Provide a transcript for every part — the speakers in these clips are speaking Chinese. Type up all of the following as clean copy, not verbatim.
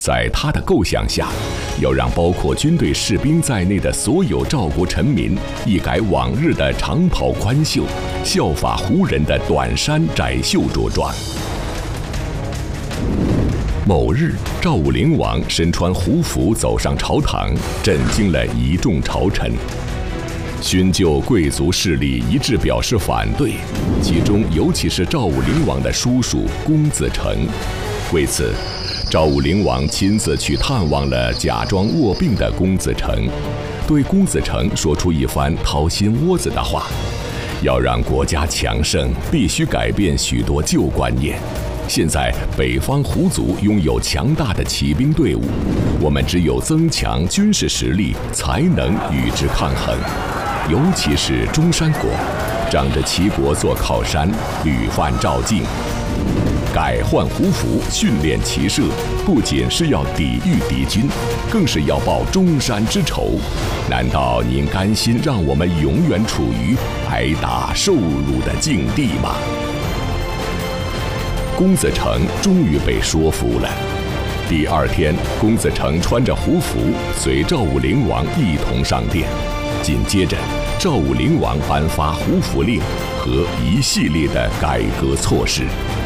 在他的构想下，要让包括军队士兵在内的所有赵国臣民一改往日的长袍宽袖，效法胡人的短衫窄袖着装。某日，赵武灵王身穿胡服走上朝堂，震惊了一众朝臣。勋旧贵族势力一致表示反对，其中尤其是赵武灵王的叔叔公子成。为此，赵武灵王亲自去探望了假装卧病的公子成，对公子成说出一番掏心窝子的话：要让国家强盛，必须改变许多旧观念。现在北方胡族拥有强大的骑兵队伍，我们只有增强军事实力，才能与之抗衡。尤其是中山国，仗着齐国做靠山，屡犯赵境。改换胡服，训练骑射，不仅是要抵御敌军，更是要报中山之仇。难道您甘心让我们永远处于挨打受辱的境地吗？公子成终于被说服了。第二天，公子成穿着胡服，随赵武灵王一同上殿。紧接着，赵武灵王颁发胡服令和一系列的改革措施。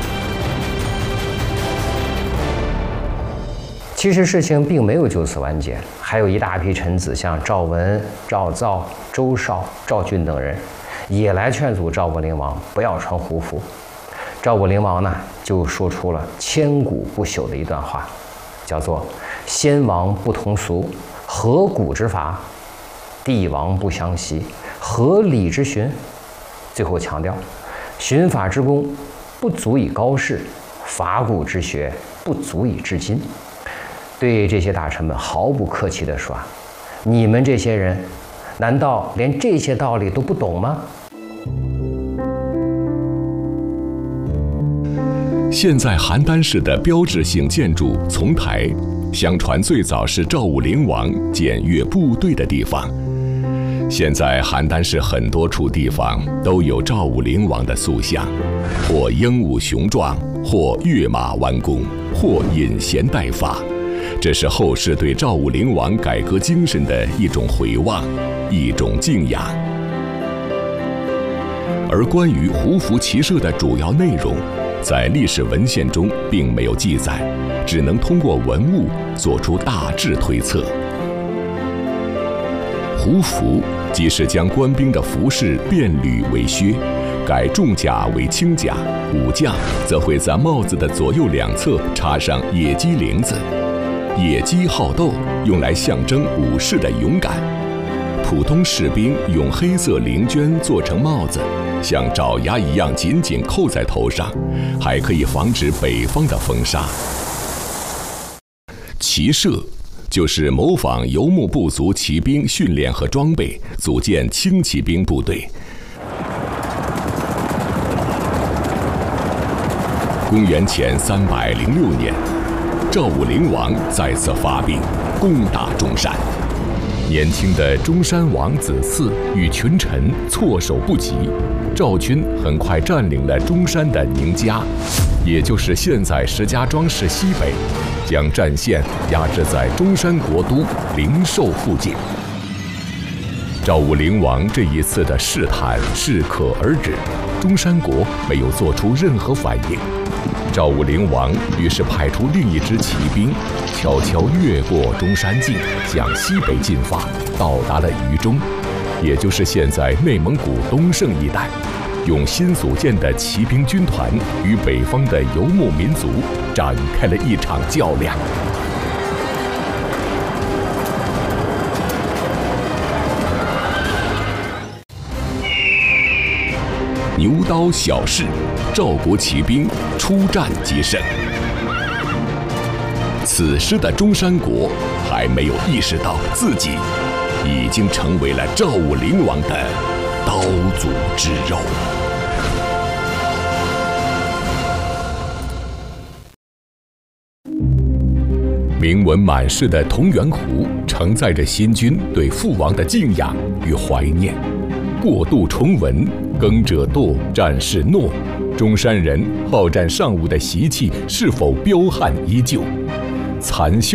其实事情并没有就此完结，还有一大批臣子，像赵文、赵造、周绍、赵俊等人，也来劝阻赵武灵王不要穿胡服。赵武灵王呢，就说出了千古不朽的一段话，叫做“先王不同俗，何古之法？帝王不相袭，何礼之循？”最后强调，循法之功不足以高士，法古之学不足以治今。对这些大臣们毫不客气地说：“你们这些人，难道连这些道理都不懂吗？” 现在邯郸市的标志性建筑丛台，相传最早是赵武灵王检阅部队的地方。现在邯郸市很多处地方都有赵武灵王的塑像，或英武雄壮，或跃马弯弓，或引弦带发。这是后世对赵武灵王改革精神的一种回望，一种敬仰。而关于胡服骑射的主要内容，在历史文献中并没有记载，只能通过文物做出大致推测。胡服即是将官兵的服饰变履为靴，改重甲为轻甲，武将则会在帽子的左右两侧插上野鸡翎子。野鸡好斗，用来象征武士的勇敢。普通士兵用黑色绫绢做成帽子，像爪牙一样紧紧扣在头上，还可以防止北方的风沙。骑射就是模仿游牧部族骑兵训练和装备，组建轻骑兵部队。公元前306年，赵武灵王再次发兵，攻打中山。年轻的中山王子嗣与群臣措手不及，赵军很快占领了中山的宁家，也就是现在石家庄市西北，将战线压制在中山国都灵寿附近。赵武灵王这一次的试探适可而止，中山国没有做出任何反应。赵武灵王于是派出另一支骑兵，悄悄越过中山境，向西北进发，到达了渝中，也就是现在内蒙古东胜一带，用新组建的骑兵军团与北方的游牧民族展开了一场较量。牛刀小试，赵国骑兵出战即胜。此时的中山国还没有意识到自己已经成为了赵武灵王的刀俎之肉。铭文满室的同源壶承载着新君对父王的敬仰与怀念。过度重文，耕者惰，战士懦。中山人好战尚武的习气是否彪悍依旧？ 残秀。